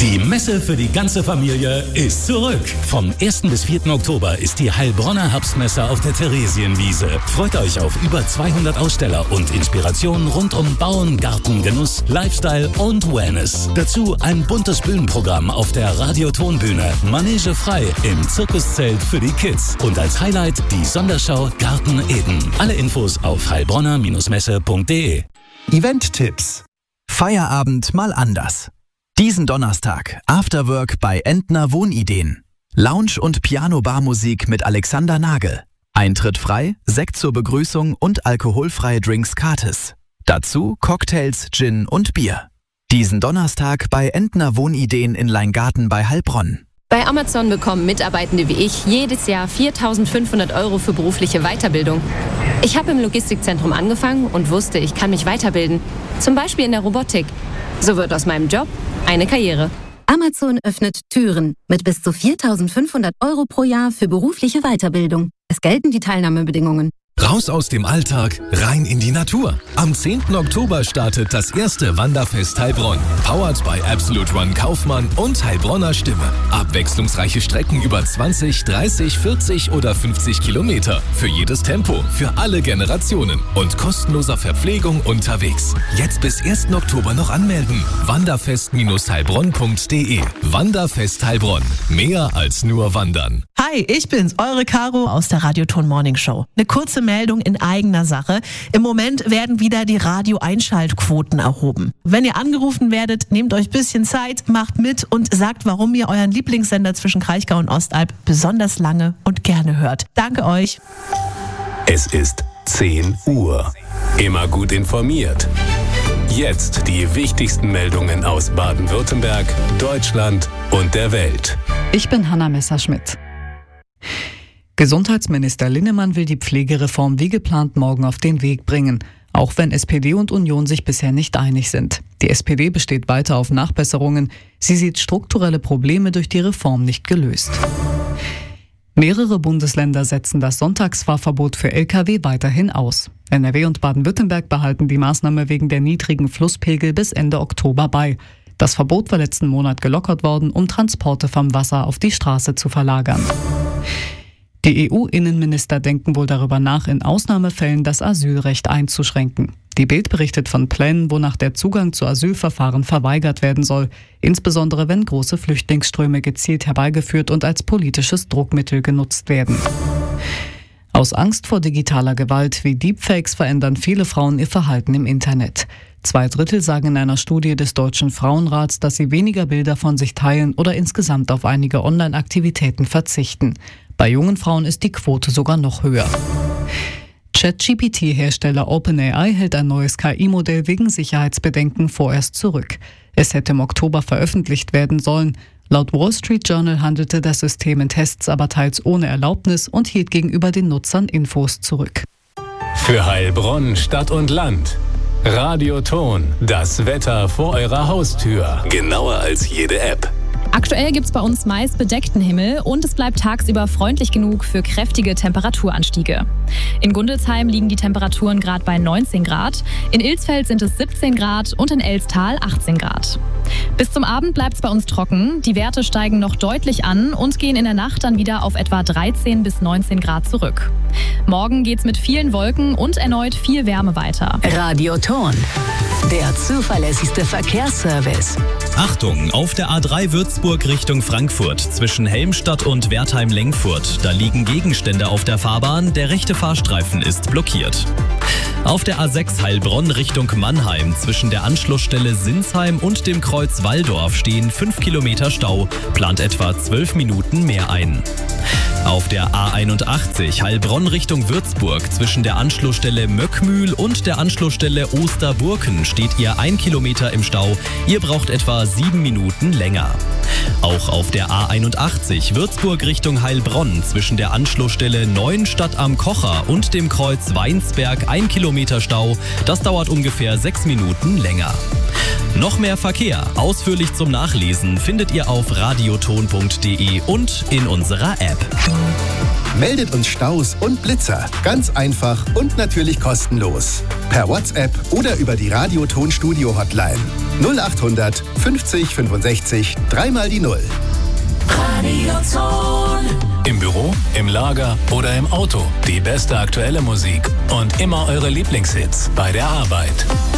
Die Messe für die ganze Familie ist zurück. Vom 1. bis 4. Oktober ist die Heilbronner Herbstmesse auf der Theresienwiese. Freut euch auf über 200 Aussteller und Inspirationen rund um Bauen, Garten, Genuss, Lifestyle und Wellness. Dazu ein buntes Bühnenprogramm auf der Radiotonbühne, Manege frei im Zirkuszelt für die Kids und als Highlight die Sonderschau Garten Eden. Alle Infos auf heilbronner-messe.de. Event-Tipps. Feierabend mal anders. Diesen Donnerstag Afterwork bei Entner Wohnideen. Lounge- und Piano-Bar-Musik mit Alexander Nagel. Eintritt frei, Sekt zur Begrüßung und alkoholfreie Drinks gratis. Dazu Cocktails, Gin und Bier. Diesen Donnerstag bei Entner Wohnideen in Leingarten bei Heilbronn. Bei Amazon bekommen Mitarbeitende wie ich jedes Jahr 4.500 € für berufliche Weiterbildung. Ich habe im Logistikzentrum angefangen und wusste, ich kann mich weiterbilden. Zum Beispiel in der Robotik. So wird aus meinem Job eine Karriere. Amazon öffnet Türen mit bis zu 4.500 € pro Jahr für berufliche Weiterbildung. Es gelten die Teilnahmebedingungen. Raus aus dem Alltag, rein in die Natur. Am 10. Oktober startet das erste Wanderfest Heilbronn. Powered by Absolute Run Kaufmann und Heilbronner Stimme. Abwechslungsreiche Strecken über 20, 30, 40 oder 50 Kilometer. Für jedes Tempo, für alle Generationen. Und kostenloser Verpflegung unterwegs. Jetzt bis 1. Oktober noch anmelden. Wanderfest-heilbronn.de. Wanderfest Heilbronn. Mehr als nur wandern. Hi, ich bin's, eure Caro aus der Radioton Morning Show. Eine kurze Meldung in eigener Sache. Im Moment werden wieder die Radio-Einschaltquoten erhoben. Wenn ihr angerufen werdet, nehmt euch ein bisschen Zeit, macht mit und sagt, warum ihr euren Lieblingssender zwischen Kraichgau und Ostalb besonders lange und gerne hört. Danke euch. Es ist 10 Uhr. Immer gut informiert. Jetzt die wichtigsten Meldungen aus Baden-Württemberg, Deutschland und der Welt. Ich bin Hanna Messerschmidt. Gesundheitsminister Linnemann will die Pflegereform wie geplant morgen auf den Weg bringen, auch wenn SPD und Union sich bisher nicht einig sind. Die SPD besteht weiter auf Nachbesserungen. Sie sieht strukturelle Probleme durch die Reform nicht gelöst. Mehrere Bundesländer setzen das Sonntagsfahrverbot für Lkw weiterhin aus. NRW und Baden-Württemberg behalten die Maßnahme wegen der niedrigen Flusspegel bis Ende Oktober bei. Das Verbot war letzten Monat gelockert worden, um Transporte vom Wasser auf die Straße zu verlagern. Die EU-Innenminister denken wohl darüber nach, in Ausnahmefällen das Asylrecht einzuschränken. Die Bild berichtet von Plänen, wonach der Zugang zu Asylverfahren verweigert werden soll, insbesondere wenn große Flüchtlingsströme gezielt herbeigeführt und als politisches Druckmittel genutzt werden. Aus Angst vor digitaler Gewalt wie Deepfakes verändern viele Frauen ihr Verhalten im Internet. 2/3 sagen in einer Studie des Deutschen Frauenrats, dass sie weniger Bilder von sich teilen oder insgesamt auf einige Online-Aktivitäten verzichten. Bei jungen Frauen ist die Quote sogar noch höher. ChatGPT-Hersteller OpenAI hält ein neues KI-Modell wegen Sicherheitsbedenken vorerst zurück. Es hätte im Oktober veröffentlicht werden sollen. Laut Wall Street Journal handelte das System in Tests aber teils ohne Erlaubnis und hielt gegenüber den Nutzern Infos zurück. Für Heilbronn, Stadt und Land. Radioton, das Wetter vor eurer Haustür. Genauer als jede App. Aktuell gibt es bei uns meist bedeckten Himmel und es bleibt tagsüber freundlich genug für kräftige Temperaturanstiege. In Gundelsheim liegen die Temperaturen gerade bei 19 Grad, in Ilsfeld sind es 17 Grad und in Elstal 18 Grad. Bis zum Abend bleibt es bei uns trocken, die Werte steigen noch deutlich an und gehen in der Nacht dann wieder auf etwa 13 bis 19 Grad zurück. Morgen geht's mit vielen Wolken und erneut viel Wärme weiter. Radioton, der zuverlässigste Verkehrsservice. Achtung, auf der A3 Würzburg Richtung Frankfurt zwischen Helmstadt und Wertheim-Lengfurt. Da liegen Gegenstände auf der Fahrbahn, der rechte Fahrstreifen ist blockiert. Auf der A6 Heilbronn Richtung Mannheim zwischen der Anschlussstelle Sinsheim und dem Kreuz Walldorf stehen 5 Kilometer Stau, plant etwa 12 Minuten mehr ein. Auf der A81 Heilbronn Richtung Würzburg zwischen der Anschlussstelle Möckmühl und der Anschlussstelle Osterburken steht ihr 1 Kilometer im Stau. Ihr braucht etwa 7 Minuten länger. Auch auf der A81 Würzburg Richtung Heilbronn zwischen der Anschlussstelle Neuenstadt am Kocher und dem Kreuz Weinsberg 1 Kilometer Stau. Das dauert ungefähr 6 Minuten länger. Noch mehr Verkehr, ausführlich zum Nachlesen, findet ihr auf radioton.de und in unserer App. Meldet uns Staus und Blitzer. Ganz einfach und natürlich kostenlos. Per WhatsApp oder über die Radio-Ton-Studio-Hotline. 0800 50 65 3 die 0. Radioton. Im Büro, im Lager oder im Auto. Die beste aktuelle Musik und immer eure Lieblingshits bei der Arbeit.